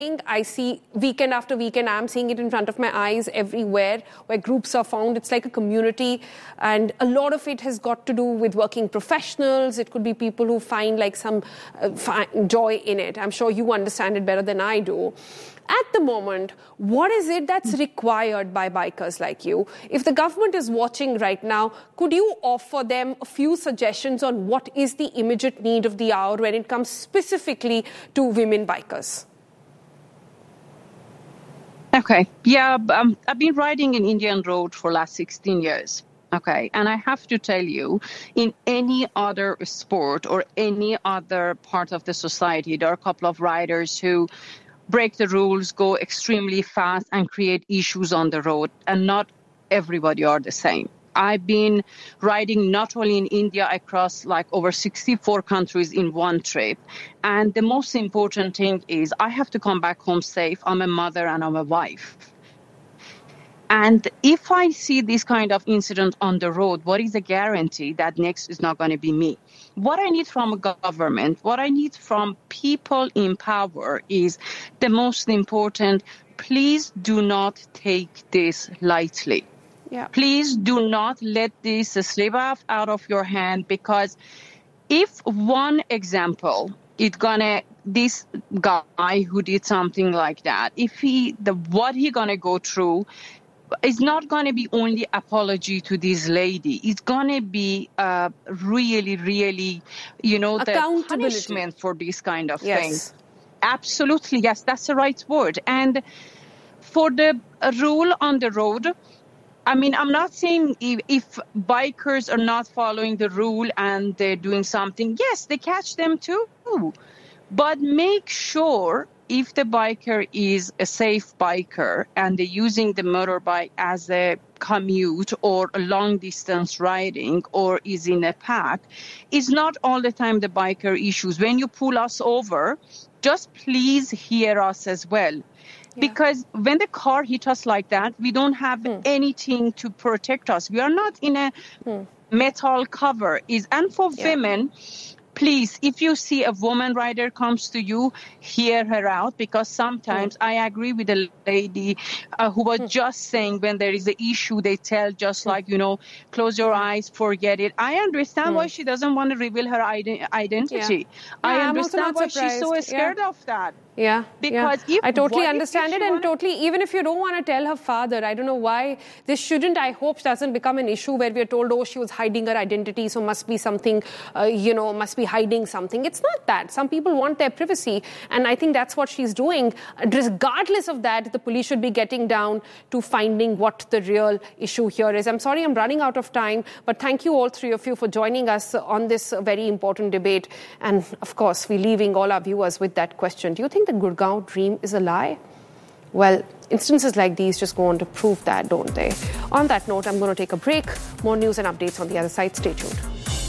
I see weekend after weekend, I'm seeing it in front of my eyes everywhere where groups are found. It's like a community, and a lot of it has got to do with working professionals. It could be people who find like some joy in it. I'm sure you understand it better than I do. At the moment, what is it that's required by bikers like you? If the government is watching right now, could you offer them a few suggestions on what is the immediate need of the hour when it comes specifically to women bikers? Okay. Yeah, I've been riding in Indian Road for the last 16 years. Okay. And I have to tell you, in any other sport or any other part of the society, there are a couple of riders who break the rules, go extremely fast and create issues on the road. And not everybody are the same. I've been riding not only in India, I crossed like over 64 countries in one trip. And the most important thing is I have to come back home safe. I'm a mother and I'm a wife. And if I see this kind of incident on the road, what is the guarantee that next is not going to be me? What I need from a government, what I need from people in power is the most important. Please do not take this lightly. Yeah. Please do not let this slip out of your hand, because if one example, this guy who did something like that, if what he gonna go through is not gonna be only apology to this lady. It's gonna be really, really, the punishment for this kind of thing. Absolutely, yes, that's the right word. And for the rule on the road, I mean, I'm not saying if bikers are not following the rule and they're doing something, yes, they catch them too. But make sure if the biker is a safe biker and they're using the motorbike as a commute or a long distance riding or is in a pack, it's not all the time the biker issues. When you pull us over, just please hear us as well. Yeah. Because when the car hit us like that, we don't have anything to protect us. We are not in a metal cover. And for women, please, if you see a woman rider comes to you, hear her out, because sometimes I agree with the lady who was just saying when there is an issue, they tell just like, close your eyes, forget it. I understand why she doesn't want to reveal her identity. I understand why she's so scared of that. Yeah, because I totally understand it, and totally, even if you don't want to tell her father, I don't know why this shouldn't, I hope, doesn't become an issue where we're told, oh, she was hiding her identity, so must be something, must be hiding something. It's not that. Some people want their privacy, and I think that's what she's doing. Regardless of that, the police should be getting down to finding what the real issue here is. I'm sorry I'm running out of time, but thank you all three of you for joining us on this very important debate. And of course, we're leaving all our viewers with that question. Do you think the Gurgaon dream is a lie? Well, instances like these just go on to prove that, don't they? On that note, I'm going to take a break. More news and updates on the other side. Stay tuned.